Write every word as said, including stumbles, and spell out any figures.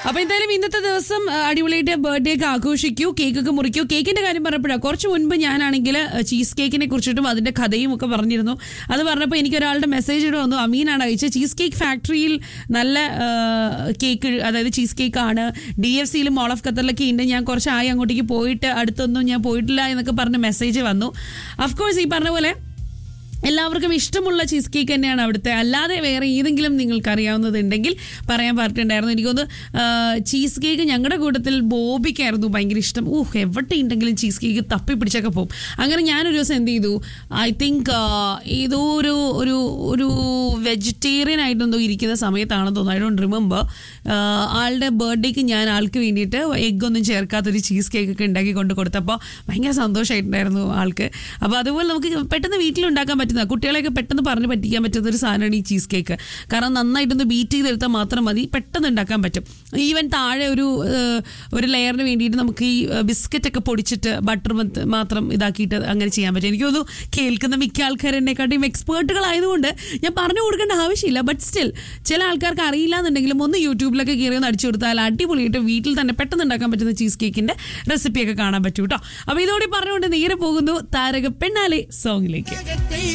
അപ്പൊ എന്തായാലും ഇന്നത്തെ ദിവസം അടിപൊളിയായിട്ട് ബർത്ത്ഡേ ഒക്കെ ആഘോഷിക്കൂ, കേക്കൊക്കെ മുറിക്കൂ. കേക്കിന്റെ കാര്യം പറഞ്ഞപ്പോഴാണ് കുറച്ച് മുൻപ് ഞാനാണെങ്കിൽ ചീസ് കേക്കിനെ കുറിച്ചിട്ടും അതിന്റെ കഥയും ഒക്കെ പറഞ്ഞിരുന്നു. അത് പറഞ്ഞപ്പോൾ എനിക്ക് ഒരാളുടെ മെസ്സേജ് ഇവിടെ വന്നു. അമീനാണ് അയച്ചത്. ചീസ് കേക്ക് ഫാക്ടറിയിൽ നല്ല കേക്ക്, അതായത് ചീസ് കേക്ക് ആണ്. ഡി എഫ് സിയിലും മോൾ ഓഫ് ഖത്തറിലൊക്കെ ഉണ്ട്. ഞാൻ കുറച്ചായി അങ്ങോട്ടേക്ക് പോയിട്ട്, അടുത്തൊന്നും ഞാൻ പോയിട്ടില്ല എന്നൊക്കെ പറഞ്ഞ് മെസ്സേജ് വന്നു. അഫ്കോഴ്സ് ഈ പറഞ്ഞ പോലെ എല്ലാവർക്കും ഇഷ്ടമുള്ള ചീസ് കേക്ക് തന്നെയാണ് അവിടുത്തെ. അല്ലാതെ വേറെ ഏതെങ്കിലും നിങ്ങൾക്ക് അറിയാവുന്നതുണ്ടെങ്കിൽ പറയാൻ പറഞ്ഞിട്ടുണ്ടായിരുന്നു. എനിക്കൊന്ന് ചീസ് കേക്ക് ഞങ്ങളുടെ കൂട്ടത്തിൽ ബോബിക്കായിരുന്നു ഭയങ്കര ഇഷ്ടം. ഊഹ്, എവിടെ ഉണ്ടെങ്കിലും ചീസ് കേക്ക് തപ്പി പിടിച്ചൊക്കെ പോകും. അങ്ങനെ ഞാനൊരു ദിവസം എന്ത് ചെയ്തു, ഐ തിങ്ക് ഏതോ ഒരു ഒരു ഒരു വെജിറ്റേറിയൻ ആയിട്ടെന്തോ ഇരിക്കുന്ന സമയത്താണെന്ന് തോന്നുന്നു, ഐ ഡോണ്ട് റിമെമ്പർ. ആളുടെ ബർത്ത്ഡേക്ക് ഞാൻ ആൾക്ക് വേണ്ടിയിട്ട് എഗ്ഗൊന്നും ചേർക്കാത്തൊരു ചീസ് കേക്ക് ഒക്കെ ഉണ്ടാക്കി കൊണ്ട് കൊടുത്തപ്പോൾ ഭയങ്കര സന്തോഷമായിട്ടുണ്ടായിരുന്നു ആൾക്ക്. അപ്പോൾ അതുപോലെ നമുക്ക് പെട്ടെന്ന് വീട്ടിലുണ്ടാക്കാൻ പറ്റുന്ന, കുട്ടികളെയൊക്കെ പെട്ടെന്ന് പറഞ്ഞ് പറ്റിക്കാൻ പറ്റുന്ന ഒരു സാധനമാണ് ഈ ചീസ് കേക്ക്. കാരണം നന്നായിട്ടൊന്ന് ബീറ്റ് ചെയ്തെടുത്താൽ മാത്രം മതി, പെട്ടെന്ന് ഉണ്ടാക്കാൻ പറ്റും. ഈവൻ താഴെ ഒരു ഒരു ലെയറിന് വേണ്ടിയിട്ട് നമുക്ക് ഈ ബിസ്ക്കറ്റ് ഒക്കെ പൊടിച്ചിട്ട് ബട്ടർ മാത്രം ഇതാക്കിയിട്ട് അങ്ങനെ ചെയ്യാൻ പറ്റും. എനിക്ക് തോന്നുന്നു കേൾക്കുന്ന മിക്ക ആൾക്കാരെന്നെക്കാട്ടും എക്സ്പേർട്ടുകളായതുകൊണ്ട് ഞാൻ പറഞ്ഞു കൊടുക്കേണ്ട ആവശ്യമില്ല. ബട്ട് സ്റ്റിൽ ചില ആൾക്കാർക്ക് അറിയില്ല എന്നുണ്ടെങ്കിലും ഒന്ന് യൂട്യൂബിലൊക്കെ കയറി ഒന്ന് അടിച്ചു കൊടുത്താൽ അടിപൊളിയായിട്ട് വീട്ടിൽ തന്നെ പെട്ടെന്ന് ഉണ്ടാക്കാൻ പറ്റുന്ന ചീസ് കേക്കിന്റെ റെസിപ്പിയൊക്കെ കാണാൻ പറ്റും കേട്ടോ. അപ്പോൾ ഇതോടെ പറഞ്ഞുകൊണ്ട് നേരെ പോകുന്നു താരക പെണ്ണാലെ സോങ്ങിലേക്ക്.